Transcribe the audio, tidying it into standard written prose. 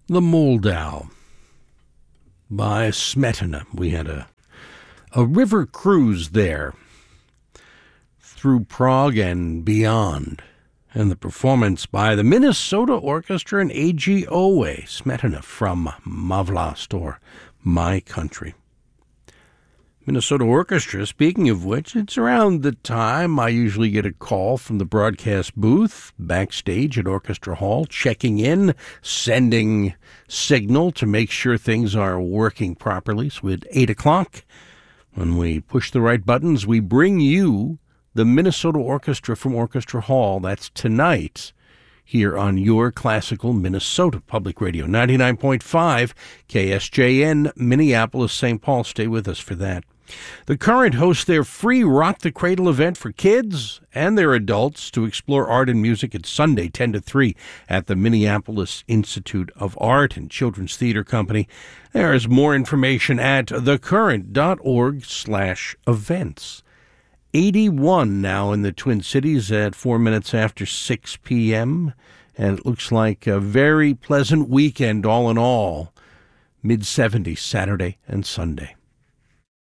The Moldau by Smetana. We had a river cruise there through Prague and beyond, and the performance by the Minnesota Orchestra and A.G. Owe, Smetana from Mavlast, or My Country. Minnesota Orchestra, speaking of which, it's around the time I usually get a call from the broadcast booth backstage at Orchestra Hall, checking in, sending signal to make sure things are working properly. So at 8 o'clock, when we push the right buttons, we bring you the Minnesota Orchestra from Orchestra Hall. That's tonight here on your classical Minnesota Public Radio, 99.5 KSJN, Minneapolis, St. Paul. Stay with us for that. The Current hosts their free Rock the Cradle event for kids and their adults to explore art and music. It's Sunday, 10 to 3 at the Minneapolis Institute of Art and Children's Theater Company. There is more information at thecurrent.org/events. 81 now in the Twin Cities at 4 minutes after 6 p.m. And it looks like a very pleasant weekend all in all. Mid-70s Saturday and Sunday.